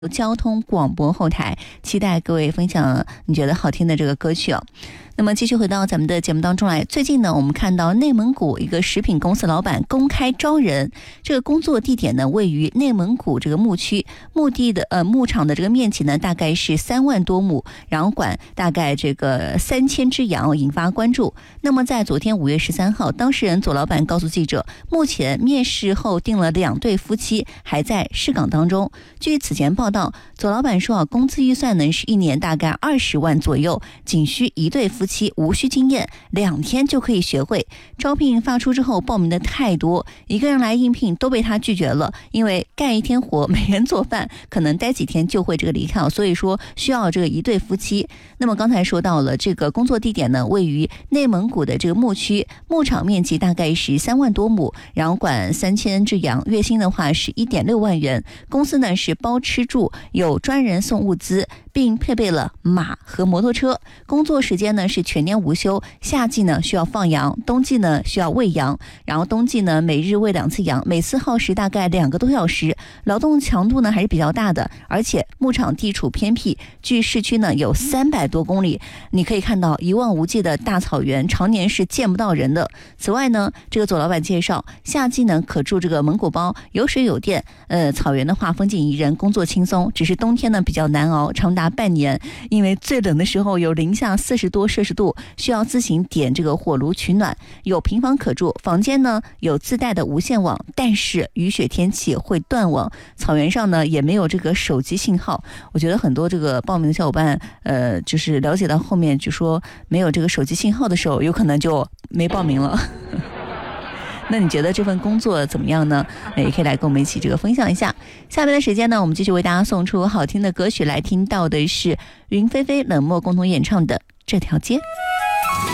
交通广播后台，期待各位分享你觉得好听的这个歌曲哦。那么继续回到咱们的节目当中来，最近呢，我们看到内蒙古一个食品公司老板公开招人，这个工作地点呢位于内蒙古这个牧区，牧场的这个面积呢大概是3万多亩，然后管大概这个3000只羊，引发关注。那么在昨天5月13号，当事人左老板告诉记者，目前面试后定了2对夫妻，还在试岗当中。据此前报道，左老板说工资预算呢是1年大概20万左右，仅需1对夫妻，无需经验，2天就可以学会。招聘发出之后，报名的太多，一个人来应聘都被他拒绝了，因为干1天活没人做饭，可能待几天就会这个离开，所以说需要这个1对夫妻。那么刚才说到了这个工作地点呢，位于内蒙古的这个牧区，牧场面积大概是3万多亩，然后管3000只羊，月薪的话是1.6万元。公司呢是包吃住，有专人送物资，并配备了马和摩托车。工作时间呢是全年无休，夏季呢需要放羊，冬季呢需要喂羊，然后冬季呢每日喂2次羊，每次耗时大概2个多小时，劳动强度呢还是比较大的，而且牧场地处偏僻，距市区呢有300多公里，你可以看到一望无际的大草原，常年是见不到人的。此外呢，这个左老板介绍，夏季呢可住这个蒙古包，有水有电，草原的话风景宜人，工作轻松，只是冬天呢比较难熬，长达半年，因为最冷的时候有零下40多摄氏度，需要自行点这个火炉取暖。有平房可住，房间呢有自带的无线网，但是雨雪天气会断网，草原上呢也没有这个手机信号。我觉得很多这个报名的小伙伴就是了解到后面就说没有这个手机信号的时候，有可能就没报名了那你觉得这份工作怎么样呢？也可以来跟我们一起这个分享一下。下面的时间呢，我们继续为大家送出好听的歌曲，来听到的是云飞飞冷漠共同演唱的《这条街》。